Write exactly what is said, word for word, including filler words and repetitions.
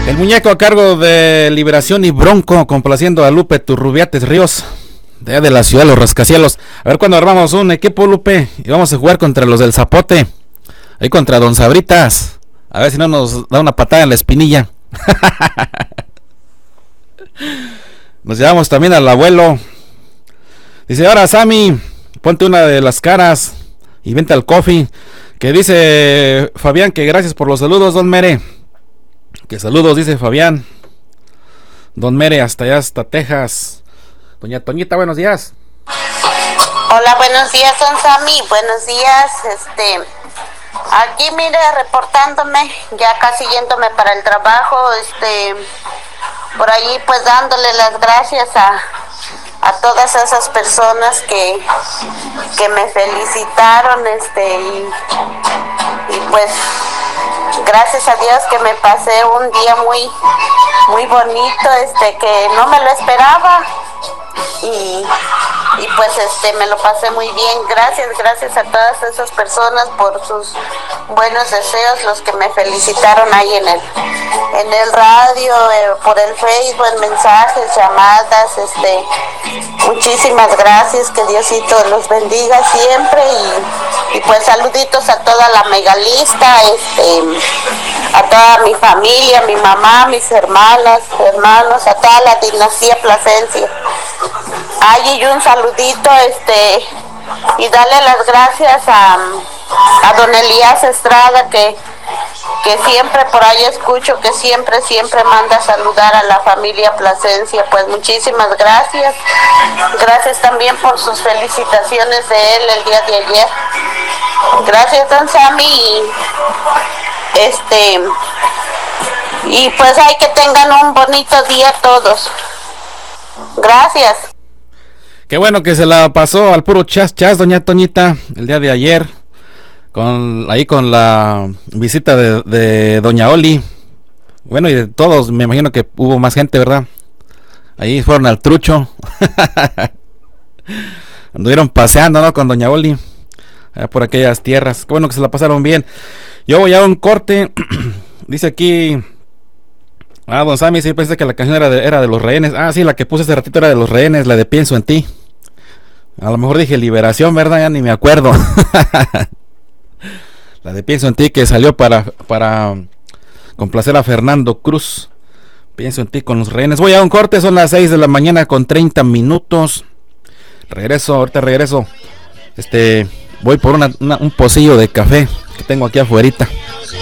El muñeco a cargo de Liberación y Bronco, complaciendo a Lupe Turrubiates Ríos, de, de la ciudad de los rascacielos. A ver cuando armamos un equipo, Lupe, y vamos a jugar contra los del Zapote, ahí contra Don Sabritas. A ver si no nos da una patada en la espinilla. Nos llevamos también al abuelo. Dice, ahora Sammy, ponte una de las caras y vente al coffee. Que dice Fabián que gracias por los saludos, Don Mere. Que saludos, dice Fabián. Don Mere, hasta allá, hasta Texas. Doña Toñita, buenos días. Hola, buenos días, Don Sammy. Buenos días, este... aquí, mire, reportándome, ya casi yéndome para el trabajo, este... por allí, pues, dándole las gracias a... a todas esas personas que... que me felicitaron, este, y... y pues... gracias a Dios que me pasé un día muy muy bonito, este, que no me lo esperaba y, y pues este me lo pasé muy bien. Gracias, gracias a todas esas personas por sus buenos deseos, los que me felicitaron ahí en el en el radio, eh, por el Facebook, en mensajes, llamadas, este, muchísimas gracias, que Diosito los bendiga siempre y, y pues saluditos a toda la megalista, este, a toda mi familia, mi mamá, mis hermanas, hermanos, a toda la dinastía Plasencia. Ay, y un saludito, este, y darle las gracias a, a don Elías Estrada, que, que siempre por ahí escucho, que siempre, siempre manda a saludar a la familia Plasencia. Pues muchísimas gracias. Gracias también por sus felicitaciones de él el día de ayer. Gracias, Don Sammy, y este, y pues hay que tengan un bonito día todos. Gracias. Qué bueno que se la pasó al puro chas chas, doña Toñita, el día de ayer, con ahí con la visita de, de doña Oli. Bueno, y de todos, me imagino que hubo más gente, ¿verdad? Ahí fueron al trucho. Anduvieron paseando, ¿no? Con doña Oli, allá por aquellas tierras. Qué bueno que se la pasaron bien. Yo voy a un corte. Dice aquí... Ah, Don Sammy, sí, pensé que la canción era de, era de Los Rehenes. Ah, sí, la que puse hace ratito era de Los Rehenes, la de Pienso en Ti. A lo mejor dije Liberación, ¿verdad? Ya ni me acuerdo. La de Pienso en Ti, que salió para, para complacer a Fernando Cruz. Pienso en Ti con Los Rehenes. Voy a un corte, son las seis de la mañana con treinta minutos. Regreso, ahorita regreso. Este, voy por una, una, un pocillo de café que tengo aquí afuerita.